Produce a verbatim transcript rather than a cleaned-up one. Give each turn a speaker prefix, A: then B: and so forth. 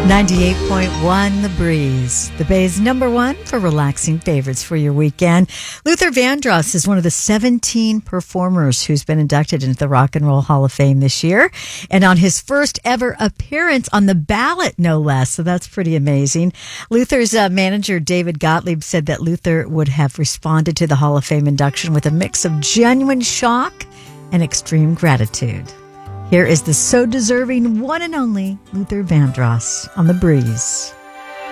A: ninety-eight point one The Breeze, the Bay's number one for relaxing favorites for your weekend. Luther Vandross is one of the seventeen performers who's been inducted into the Rock and Roll Hall of Fame this year, and on his first ever appearance on the ballot, no less. So that's pretty amazing. Luther's uh, manager, David Gottlieb, said that Luther would have responded to the Hall of Fame induction with a mix of genuine shock and extreme gratitude. Here is the so deserving one and only Luther Vandross on The Breeze.